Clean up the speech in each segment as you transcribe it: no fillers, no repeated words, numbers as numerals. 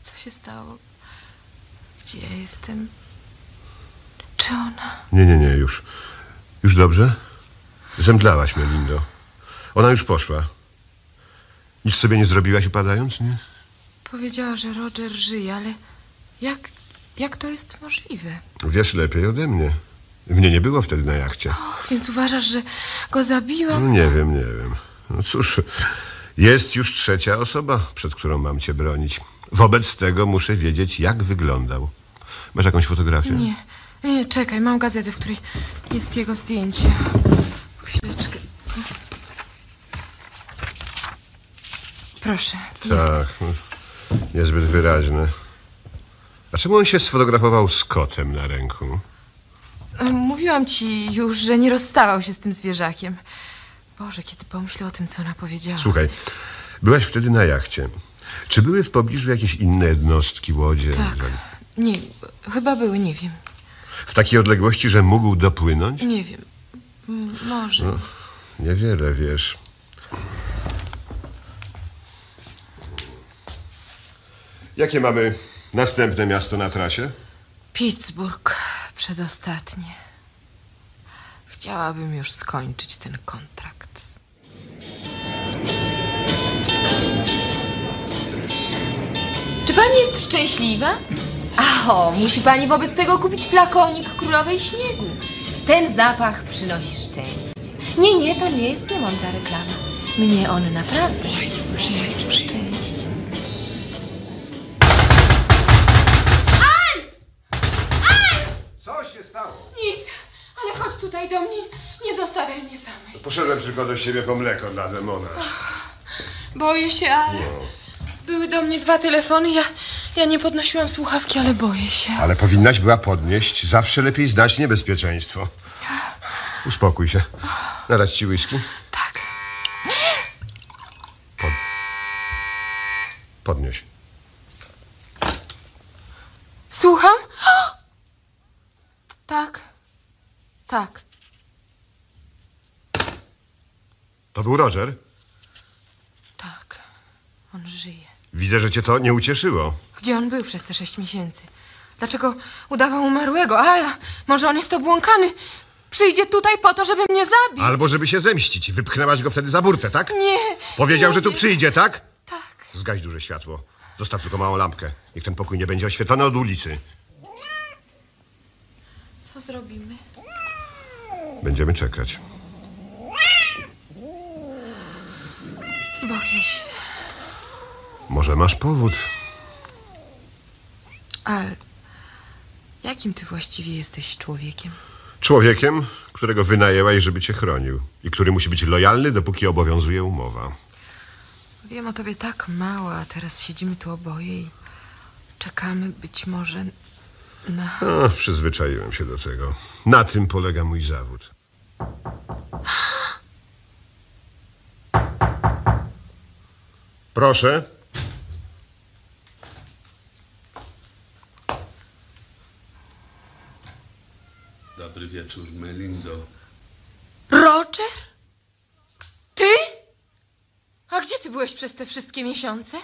Co się stało? Gdzie ja jestem? Czy ona? Nie, już. Już dobrze? Zemdlałaś, Melindo. Ona już poszła. Nic sobie nie zrobiłaś upadając, nie? Powiedziała, że Roger żyje, ale jak to jest możliwe? Wiesz lepiej ode mnie. Mnie nie było wtedy na jachcie. Och, więc uważasz, że go zabiłam? No, nie wiem. No cóż, jest już trzecia osoba, przed którą mam cię bronić. Wobec tego muszę wiedzieć, jak wyglądał. Masz jakąś fotografię? Nie, czekaj, mam gazetę, w której jest jego zdjęcie. Chwileczkę. Proszę, jest. Tak, niezbyt wyraźne. A czemu on się sfotografował z kotem na ręku? Mówiłam ci już, że nie rozstawał się z tym zwierzakiem. Boże, kiedy pomyślę o tym, co ona powiedziała. Słuchaj, byłaś wtedy na jachcie. Czy były w pobliżu jakieś inne jednostki, łodzie? Tak. Nie, chyba były, nie wiem. W takiej odległości, że mógł dopłynąć? Nie wiem. Może. No, niewiele wiesz. Jakie mamy następne miasto na trasie? Pittsburgh, przedostatnie. Chciałabym już skończyć ten kontrakt. Czy pani jest szczęśliwa? Musi pani wobec tego kupić flakonik Królowej Śniegu. Ten zapach przynosi szczęście. Nie, to nie jest niemądra reklama. Mnie on naprawdę przyniósł szczęście. Co się stało? Nic, ale chodź tutaj do mnie. Nie zostawiaj mnie samej. Poszedłem tylko do siebie po mleko dla demona. Boję się, ale... Były do mnie 2 telefony. Ja nie podnosiłam słuchawki, ale boję się. Ale powinnaś była podnieść. Zawsze lepiej znać niebezpieczeństwo. Uspokój się. Nalać ci whisky? Tak. Podnieś. Słucham? Tak. To był Roger? Tak. On żyje. Widzę, że cię to nie ucieszyło. Gdzie on był przez te 6 miesięcy? Dlaczego udawał umarłego? Ala, może on jest obłąkany. Przyjdzie tutaj po to, żeby mnie zabić. Albo żeby się zemścić. Wypchnęłaś go wtedy za burtę, tak? Nie. Powiedział, nie że tu wiem. przyjdzie, tak? Tak. Zgaś duże światło. Zostaw tylko małą lampkę. Niech ten pokój nie będzie oświetlony od ulicy. Co zrobimy? Będziemy czekać. Boję się. Może masz powód? Al, jakim ty właściwie jesteś człowiekiem? Człowiekiem, którego wynajęłaś, żeby cię chronił. I który musi być lojalny, dopóki obowiązuje umowa. Wiem o tobie tak mało, a teraz siedzimy tu oboje i czekamy być może na... Przyzwyczaiłem się do tego. Na tym polega mój zawód. Proszę. Dobry wieczór, Melindo. Roger? Ty? A gdzie ty byłeś przez te wszystkie miesiące?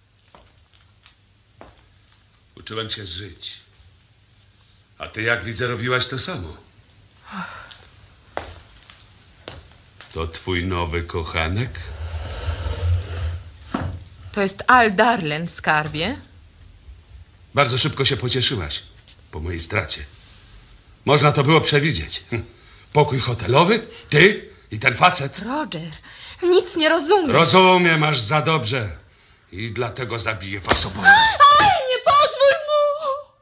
Uczyłem cię żyć. A ty, jak widzę, robiłaś to samo. To twój nowy kochanek? To jest Al Darlen, skarbie. Bardzo szybko się pocieszyłaś po mojej stracie. Można to było przewidzieć. Pokój hotelowy, ty i ten facet. Roger, nic nie rozumiesz. Rozumiem, aż za dobrze. I dlatego zabiję was oboje.